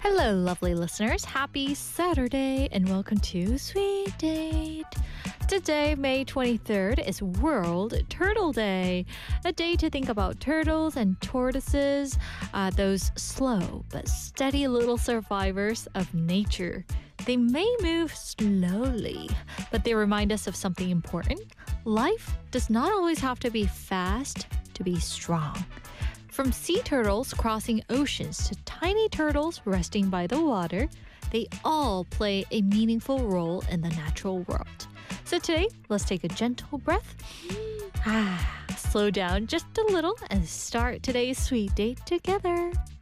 Hello, lovely listeners. Happy Saturday and welcome to Sweet Date. Today, May 23rd, is World Turtle Day, a day to think about turtles and tortoises, those slow but steady little survivors of nature. They may move slowly, but they remind us of something important. Life does not always have to be fast to be strong. From sea turtles crossing oceans to tiny turtles resting by the water, they all play a meaningful role in the natural world. So today, let's take a gentle breath. Slow down just a little and start today's sweet date together.